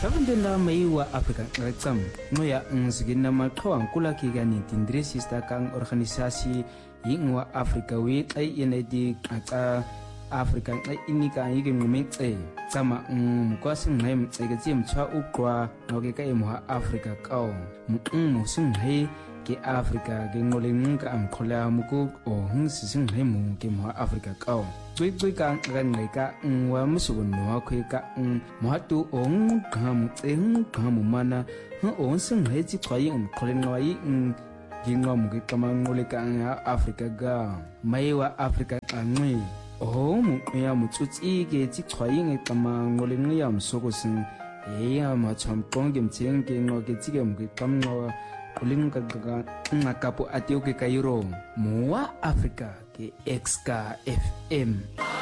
Sabundela maiwa Afrika ngacam ngoya ngzigina maqhawa nkulaki ka 1936 kang organisasi yingwa Afrika we ay inedi qaca Afrika ay inika yike ngumece tsama kwasi ngem tsegetse mtsha uqwa noke ka emwa Afrika kaw musunghe ke Afrika ke ngolenga amkhola muku sisingemu ke mwa Afrika kaw tswitswika nganeka wa musubono wakhe ka mohatu gamu mana singhe tsitwaye umkholenga yi ngingwa muke kamangoleka Afrika ga maiwa Afrika kanqi muya mutsutsi ke tsitwaye ngekamangoleng ya msokosin mathamqonge mtsenge ngoke tsike muke kamnqwa kulinga ngakapo atioke kairo moa Afrika ke XK FM